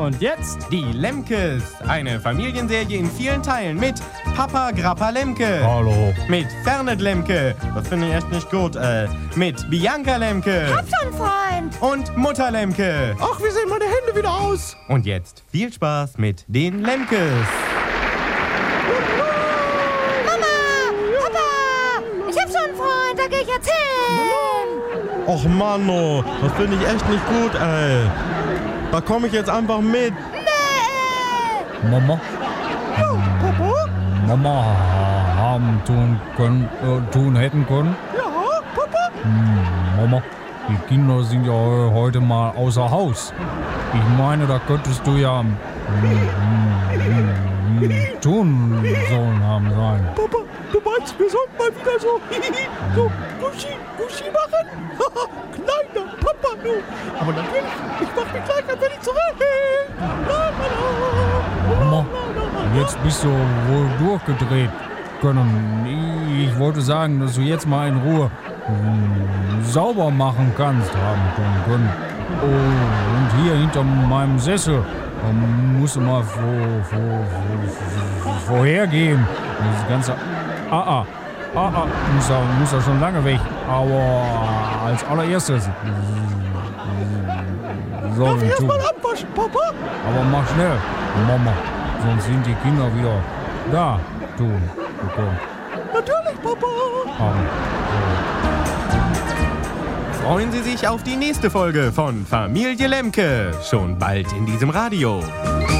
Und jetzt Die Lemkes, eine Familienserie in vielen Teilen mit Papa Grappa Lemke. Hallo. Mit Fernet Lemke, das finde ich echt nicht gut, mit Bianca Lemke. Hab schon einen Freund. Und Mutter Lemke. Ach, wie sehen meine Hände wieder aus? Und jetzt viel Spaß mit den Lemkes. Mama, Papa, ich hab schon einen Freund, da geh ich jetzt hin. Och Manno, das finde ich echt nicht gut, ey. Da komme ich jetzt einfach mit. Nee. Mama. Papa? Mama haben tun hätten können. Ja, Papa? Mama, die Kinder sind ja heute mal außer Haus. Ich meine, da könntest du ja tun sollen haben sein. Papa, du meinst, wir sollten mal wieder so Guschi machen? Kleiner Papa, du. Aber natürlich, ich mach mich gleich ein wenig zurück. Mama, jetzt bist du wohl durchgedreht können. Ich wollte sagen, dass du jetzt mal in Ruhe sauber machen kannst, haben können. Oh, und hier hinter meinem Sessel musst du mal vorhergehen. Das ganze muss da schon lange weg. Aber als allererstes Darf ich sollen tun. erstmal abwaschen, Papa? Aber mach schnell, Mama, sonst sind die Kinder wieder da. Tun bekommen. Natürlich, Papa. Freuen Sie sich auf die nächste Folge von Familie Lemke. Schon bald in diesem Radio.